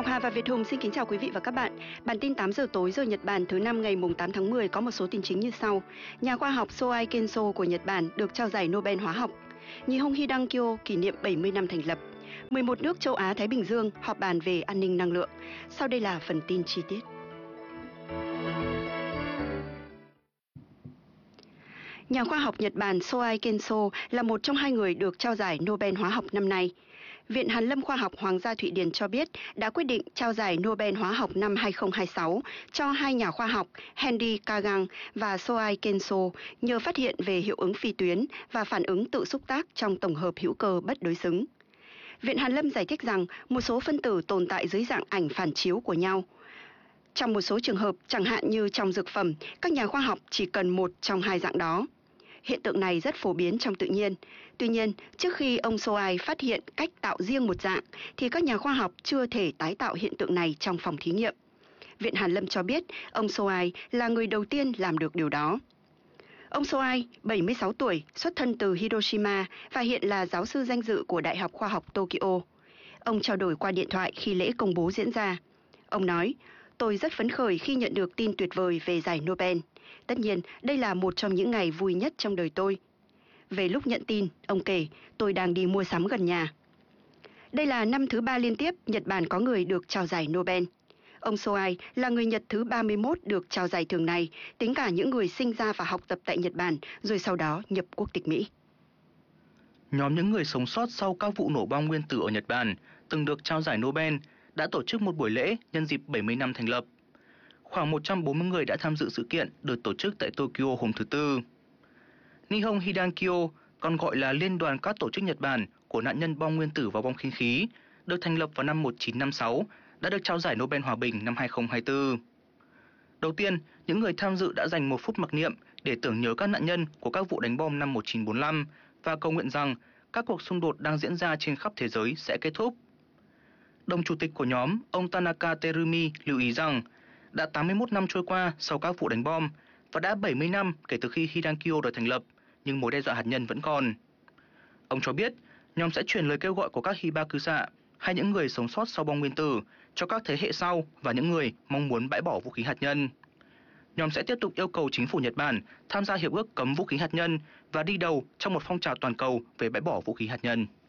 Ngọc Hà và Việt Hùng xin kính chào quý vị và các bạn. Bản tin 8 giờ tối giờ Nhật Bản thứ năm ngày 8 tháng 10 có một số tin chính như sau. Nhà khoa học Soai Kenso của Nhật Bản được trao giải Nobel hóa học. Nihon Hidankyo kỷ niệm 70 năm thành lập. 11 nước châu Á Thái Bình Dương họp bàn về an ninh năng lượng. Sau đây là phần tin chi tiết. Nhà khoa học Nhật Bản Soai Kenso là một trong hai người được trao giải Nobel hóa học năm nay. Viện Hàn lâm Khoa học Hoàng gia Thụy Điển cho biết đã quyết định trao giải Nobel hóa học năm 2026 cho hai nhà khoa học Henry Kagan và Soai Kenso nhờ phát hiện về hiệu ứng phi tuyến và phản ứng tự xúc tác trong tổng hợp hữu cơ bất đối xứng. Viện Hàn lâm giải thích rằng một số phân tử tồn tại dưới dạng ảnh phản chiếu của nhau. Trong một số trường hợp, chẳng hạn như trong dược phẩm, các nhà khoa học chỉ cần một trong hai dạng đó. Hiện tượng này rất phổ biến trong tự nhiên. Tuy nhiên, trước khi ông Soai phát hiện cách tạo riêng một dạng, thì các nhà khoa học chưa thể tái tạo hiện tượng này trong phòng thí nghiệm. Viện Hàn lâm cho biết ông Soai là người đầu tiên làm được điều đó. Ông Soai, 76 tuổi, xuất thân từ Hiroshima và hiện là giáo sư danh dự của Đại học Khoa học Tokyo. Ông trao đổi qua điện thoại khi lễ công bố diễn ra. Ông nói, tôi rất phấn khởi khi nhận được tin tuyệt vời về giải Nobel. Tất nhiên, đây là một trong những ngày vui nhất trong đời tôi. Về lúc nhận tin, ông kể, tôi đang đi mua sắm gần nhà. Đây là năm thứ 3 liên tiếp Nhật Bản có người được trao giải Nobel. Ông Soai là người Nhật thứ 31 được trao giải thưởng này, tính cả những người sinh ra và học tập tại Nhật Bản, rồi sau đó nhập quốc tịch Mỹ. Nhóm những người sống sót sau các vụ nổ bom nguyên tử ở Nhật Bản từng được trao giải Nobel đã tổ chức một buổi lễ nhân dịp 70 năm thành lập. Khoảng 140 người đã tham dự sự kiện được tổ chức tại Tokyo hôm thứ Tư. Nihon Hidankyo, còn gọi là Liên đoàn các tổ chức Nhật Bản của nạn nhân bom nguyên tử và bom khí khí, được thành lập vào năm 1956, đã được trao giải Nobel Hòa bình năm 2024. Đầu tiên, những người tham dự đã dành 1 phút mặc niệm để tưởng nhớ các nạn nhân của các vụ đánh bom năm 1945 và cầu nguyện rằng các cuộc xung đột đang diễn ra trên khắp thế giới sẽ kết thúc. Đồng chủ tịch của nhóm, ông Tanaka Terumi lưu ý rằng đã 81 năm trôi qua sau các vụ đánh bom và đã 70 năm kể từ khi Hidankyo được thành lập, nhưng mối đe dọa hạt nhân vẫn còn. Ông cho biết, nhóm sẽ truyền lời kêu gọi của các Hibakusha hay những người sống sót sau bom nguyên tử cho các thế hệ sau và những người mong muốn bãi bỏ vũ khí hạt nhân. Nhóm sẽ tiếp tục yêu cầu chính phủ Nhật Bản tham gia hiệp ước cấm vũ khí hạt nhân và đi đầu trong một phong trào toàn cầu về bãi bỏ vũ khí hạt nhân.